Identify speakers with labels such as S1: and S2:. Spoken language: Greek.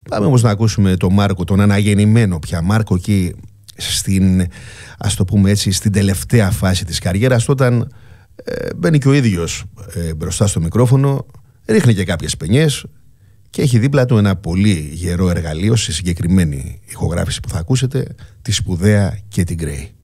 S1: Πάμε όμως να ακούσουμε τον Μάρκο, τον αναγεννημένο πια Μάρκο, εκεί ας το πούμε έτσι, στην τελευταία φάση της καριέρας, όταν μπαίνει και ο ίδιος μπροστά στο μικρόφωνο, ρίχνει και κάποιες πενιές και έχει δίπλα του ένα πολύ γερό εργαλείο, στη συγκεκριμένη ηχογράφηση που θα ακούσετε, τη σπουδαία Κέτι Γκρέι.